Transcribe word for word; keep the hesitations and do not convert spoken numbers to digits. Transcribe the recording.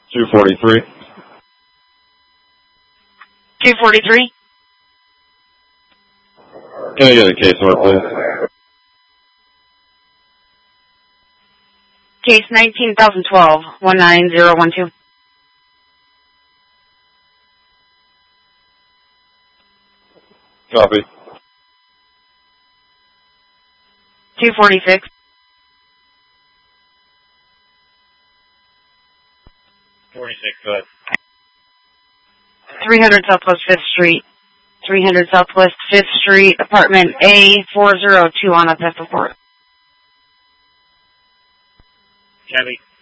two forty-three. two forty-three? Can I get a case number, please? Case nineteen thousand twelve, one nine zero one two. Copy. two forty-six. forty-six, go ahead. three hundred Southwest fifth Street. three hundred Southwest fifth Street, apartment A four oh two on a theft report. Copy.